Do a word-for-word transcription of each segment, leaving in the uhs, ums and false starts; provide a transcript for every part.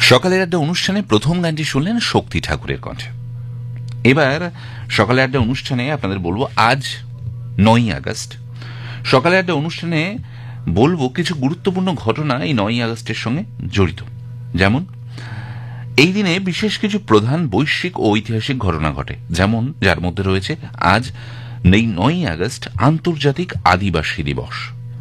সকালের আড্ডা অনুষ্ঠানে প্রথম গানটি শুনলেন শক্তি ঠাকুরের কণ্ঠে। এবার সকালের আড্ডা অনুষ্ঠানে আপনাদের বলবো আজ নয়ই আগস্ট। সকালের আড্ডা অনুষ্ঠানে বলবো কিছু গুরুত্বপূর্ণ ঘটনা এই নয়ই আগস্টের সঙ্গে জড়িত। যেমন এই দিনে বিশেষ কিছু প্রধান বৈশ্বিক ও ঐতিহাসিক ঘটনা ঘটে, যেমন যার মধ্যে রয়েছে আজ এই নয়ই আগস্ট আন্তর্জাতিক আদিবাসী দিবস।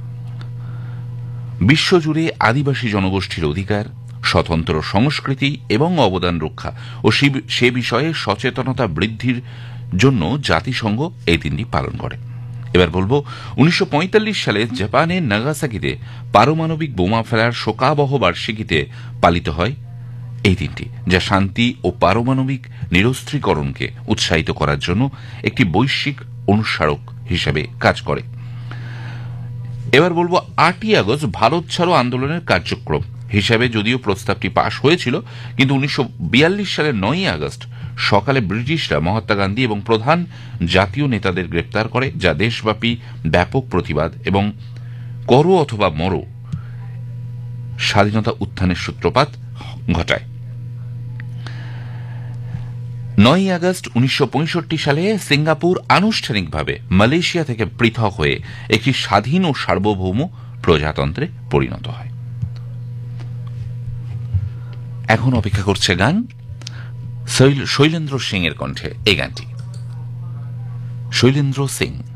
বিশ্বজুড়ে আদিবাসী জনগোষ্ঠীর অধিকার, স্বতন্ত্র সংস্কৃতি এবং অবদান রক্ষা ও সে বিষয়ে সচেতনতা বৃদ্ধির জন্য জাতিসংঘ এই দিনটি পালন করে। এবার বলবো উনিশশো পঁয়তাল্লিশ সালে জাপানের নাগাসাকিতে পারমাণবিক বোমা ফেলার শোকাবহ বার্ষিকীতে পালিত হয় এই দিনটি, যা শান্তি ও পারমাণবিক নিরস্ত্রীকরণকে উৎসাহিত করার জন্য একটি বৈশ্বিক অনুস্মারক হিসেবে কাজ করে। এবার বলবো আটই আগস্ট ভারত ছাড়ো আন্দোলনের কার্যক্রম হিসাবে যদিও প্রস্তাবটি পাশ হয়েছিল, কিন্তু উনিশশো বিয়াল্লিশ সালের নয়ই আগস্ট সকালে ব্রিটিশরা মহাত্মা গান্ধী এবং প্রধান জাতীয় নেতাদের গ্রেপ্তার করে, যা দেশব্যাপী ব্যাপক প্রতিবাদ এবং করো অথবা মরো স্বাধীনতা উত্থানের সূত্রপাত ঘটায়। নয়ই আগস্ট উনিশশো পঁয়ষট্টি সালে সিঙ্গাপুর আনুষ্ঠানিকভাবে মালয়েশিয়া থেকে পৃথক হয়ে একটি স্বাধীন ও সার্বভৌম প্রজাতন্ত্রে পরিণত হয়। এখন অপেক্ষা করছে গান শৈলেন্দ্র সিং এর কণ্ঠে। এই গানটি শৈলেন্দ্র সিং।